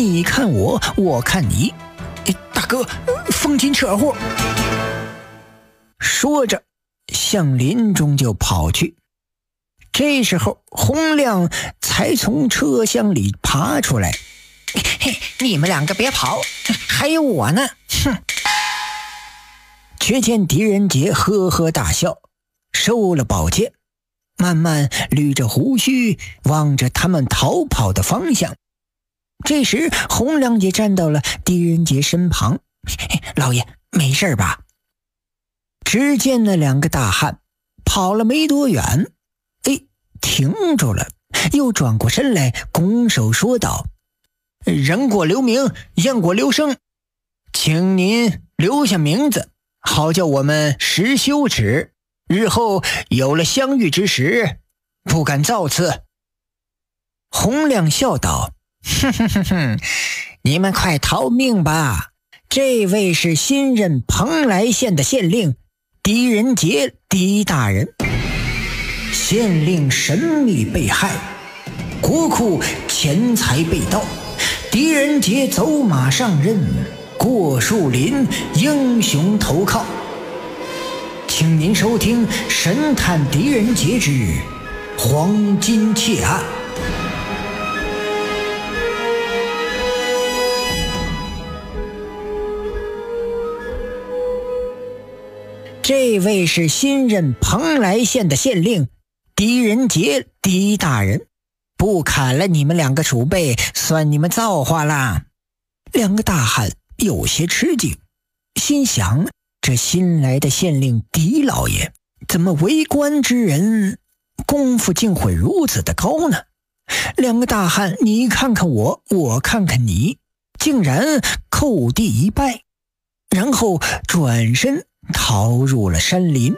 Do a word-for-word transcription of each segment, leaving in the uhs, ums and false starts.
你看我，我看你。大哥，风紧扯乎。说着向林中就跑去。这时候洪亮才从车厢里爬出来。嘿，你们两个别跑，还有我呢。哼！却见狄仁杰呵呵大笑，收了宝剑，慢慢捋着胡须，望着他们逃跑的方向。这时洪亮也站到了狄仁杰身旁。老爷，没事吧？只见那两个大汉跑了没多远，哎，停住了，又转过身来拱手说道：人过留名，雁过留声，请您留下名字，好叫我们识羞耻，日后有了相遇之时，不敢造次。洪亮笑道：哼哼哼哼，你们快逃命吧！这位是新任蓬莱县的县令狄仁杰，狄大人。县令神秘被害，国库钱财被盗，狄仁杰走马上任，过树林英雄投靠。请您收听神探狄仁杰之黄金窃案。这位是新任蓬莱县的县令狄仁杰，狄大人。不砍了你们两个储备，算你们造化啦。两个大汉有些吃惊，心想这新来的县令狄老爷怎么为官之人功夫竟会如此的高呢？两个大汉你看看我，我看看你，竟然叩地一拜，然后转身逃入了山林。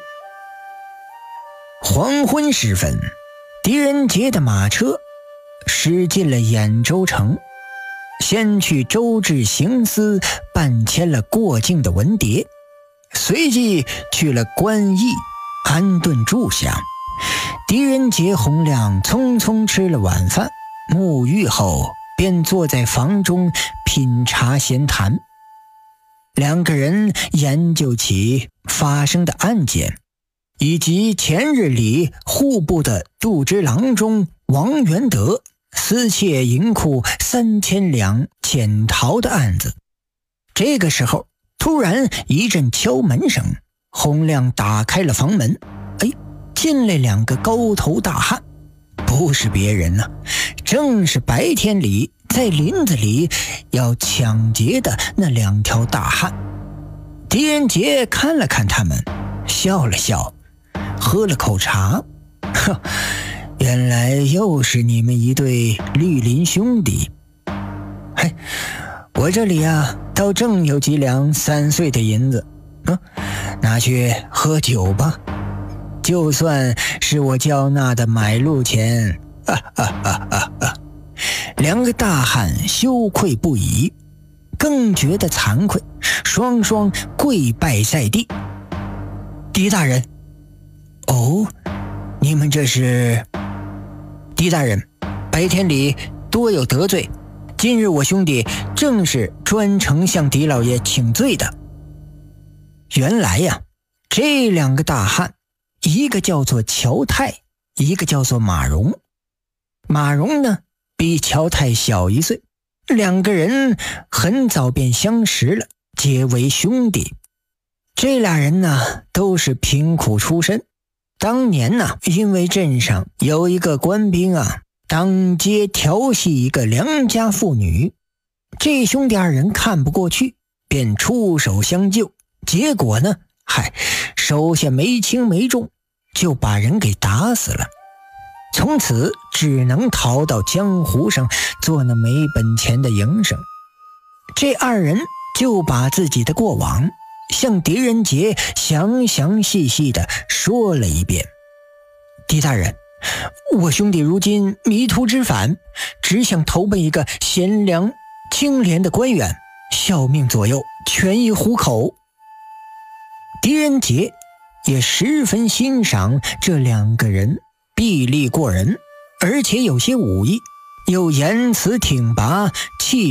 黄昏时分，狄仁杰的马车驶进了兖州城，先去周至行司办签了过境的文牒，随即去了官驿安顿住下。狄仁杰、洪亮匆匆吃了晚饭，沐浴后便坐在房中品茶闲谈。两个人研究起发生的案件，以及前日里户部的杜之郎中王元德私窃银库三千两潜逃的案子。这个时候突然一阵敲门声，洪亮打开了房门，哎，进来两个高头大汉，不是别人啊，正是白天里在林子里要抢劫的那两条大汉。狄仁杰看了看他们，笑了笑，喝了口茶，呵，原来又是你们一对绿林兄弟。嘿，我这里啊倒正有几两三岁的银子，嗯，拿去喝酒吧，就算是我交纳的买路钱。啊啊啊啊啊！两个大汉羞愧不已，更觉得惭愧，双双跪拜在地。狄大人，哦，你们这是？狄大人，白天里多有得罪，今日我兄弟正是专程向狄老爷请罪的。原来呀，这两个大汉，一个叫做乔泰，一个叫做马荣。马荣呢比乔泰小一岁，两个人很早便相识了，结为兄弟。这俩人呢都是贫苦出身，当年呢因为镇上有一个官兵啊当街调戏一个良家妇女，这兄弟二人看不过去，便出手相救，结果呢嗨，手下没轻没重就把人给打死了。从此只能逃到江湖上做那没本钱的营生。这二人就把自己的过往向狄仁杰详详细细地说了一遍。狄大人，我兄弟如今迷途知返，只想投奔一个贤良清廉的官员，效命左右，全以糊口。狄仁杰也十分欣赏这两个人臂力过人，而且有些武艺，又言辞挺拔，气